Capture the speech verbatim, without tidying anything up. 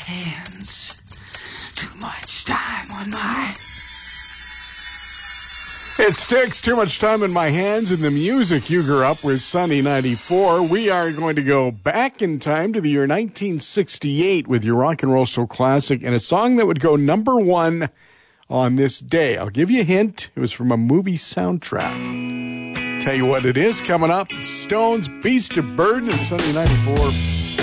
hands. Too much time on my... It sticks. Too much time in my hands and the music you grew up with, Sunny ninety-four. We are going to go back in time to the year nineteen sixty-eight with your Rock and Roll Show classic and a song that would go number one on this day. I'll give you a hint. It was from a movie soundtrack. Tell you what it is coming up. It's Stones, Beast of Burden, and Sunny ninety-four.